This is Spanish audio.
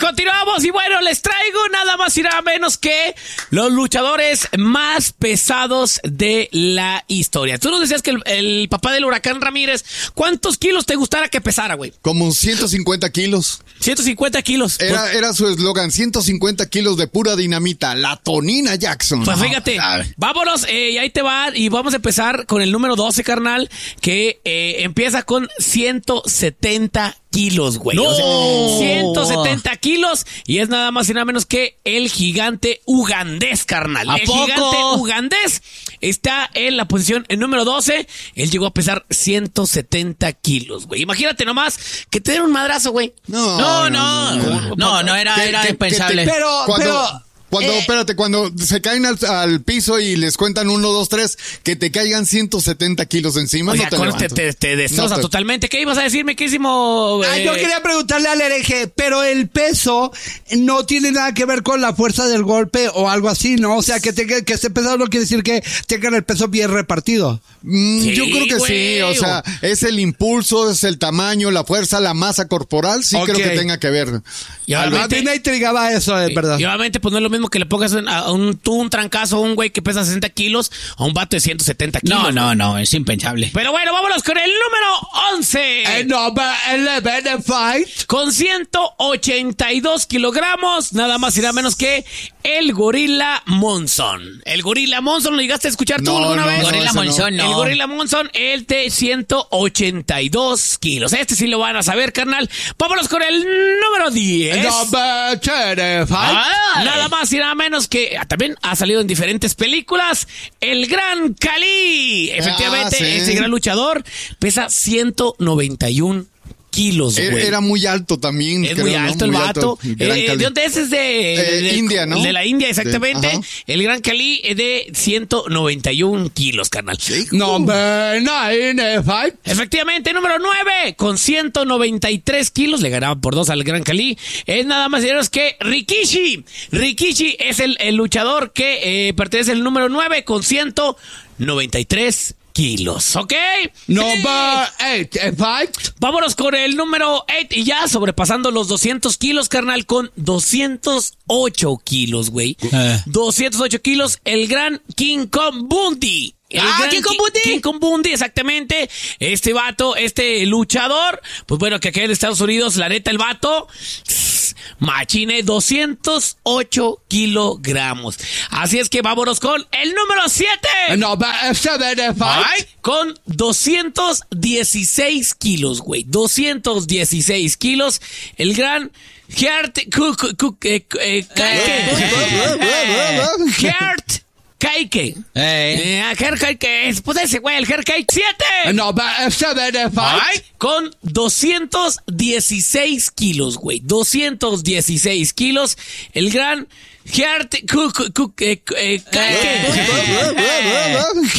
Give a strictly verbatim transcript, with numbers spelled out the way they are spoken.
continuamos y bueno, les traigo nada más y nada menos que los luchadores más pesados de la historia. Tú nos decías que el, el papá del Huracán Ramírez, ¿cuántos kilos te gustara que pesara, güey? Como ciento cincuenta kilos. ciento cincuenta kilos. Era, pues, era su eslogan, ciento cincuenta kilos de pura dinamita, la Tonina Jackson. Pues fíjate, no, vámonos, eh, y ahí te va, y vamos a empezar con el número doce, carnal, que eh, empieza con ciento setenta kilos, güey. ¡No! O sea, ciento setenta kilos, y es nada más y nada menos que el gigante ugandés, carnal. ¿A el poco? gigante ugandés está en la posición en número doce. Él llegó a pesar ciento setenta kilos, güey. Imagínate nomás que te den un madrazo, güey. No, No, no, no, no, no era, Que- era que- impensable. que te- Pero, Cuando, pero... cuando, eh, espérate, cuando se caen al, al piso y les cuentan uno, dos, tres, que te caigan ciento setenta kilos encima, Oiga, no te con levantas. te, te, te destroza No te- totalmente. ¿Qué ibas a decir, mi querísimo? Ah, eh, yo quería preguntarle al hereje, pero el peso no tiene nada que ver con la fuerza del golpe o algo así, ¿no? O sea, que, te, que esté pesado no quiere decir que tengan el peso bien repartido. Mm, Sí, yo creo que güey. sí, o sea, es el impulso, es el tamaño, la fuerza, la masa corporal, sí Ok. creo que tenga que ver. Y A obviamente- mí me intrigaba eso, es verdad. Y obviamente, pues no es lo mismo que le pongas un- a un, tú un trancazo a un güey que pesa sesenta kilos a un vato de ciento setenta kilos. No, no, güey. no, es impensable. Pero bueno, vámonos con el número once. Eh, number eleven, fight. Con ciento ochenta y dos kilogramos, nada más y nada menos que el Gorila Monzón. El Gorila Monzón, ¿lo llegaste a escuchar tú No, alguna no, vez? no, Gorila ese no. Monzón, no. El Gorila Monzón, el de ciento ochenta y dos kilos. Este sí lo van a saber, carnal. Vámonos con el número diez. Number ten, fight. Ah, nada más y nada menos que ah, también ha salido en diferentes películas. El Gran Cali. Efectivamente, Ah, sí. ese gran luchador pesa ciento noventa y un kilos, Era, güey. era muy alto también. Es creo, muy ¿no? alto el Muy vato. alto. Gran Eh, Cali. ¿De dónde es? Es de, Eh, de- India, ¿no? De la India, exactamente. De- ajá. El Gran Cali es de ciento noventa y un kilos, carnal. Number nine, fight. Efectivamente, número nueve, con ciento noventa y tres kilos, le ganaba por dos al Gran Cali. Es nada más y menos que Rikishi. Rikishi es el, el luchador que eh, pertenece al número nueve con ciento noventa y tres kilos, ¿ok? Number eight, fight. Vámonos con el número ocho y ya sobrepasando los doscientos kilos, carnal, con doscientos ocho kilos, güey. Eh. doscientos ocho kilos, el gran King Kong Bundy. El Ah, gran King Kong Ki- Bundy. King Kong Bundy, exactamente. Este vato, este luchador, pues bueno, que aquí en Estados Unidos, la neta, el vato, tss, machine, doscientos ocho kilogramos. Así es que vámonos con el número siete. Number seven, Ay, fight. con doscientos dieciséis kilos, güey. doscientos dieciséis kilos. El gran Gert Cook, Cook, eh, eh, Kaike. Gert Kaike. Eh. Eh, Gert Kaike. es, Pues ese, güey, el Gert Kaike siete. Number seven, Ay, fight. con doscientos dieciséis kilos, güey. doscientos dieciséis kilos. El gran Gert Cook, Cook, eh, eh, Kaike.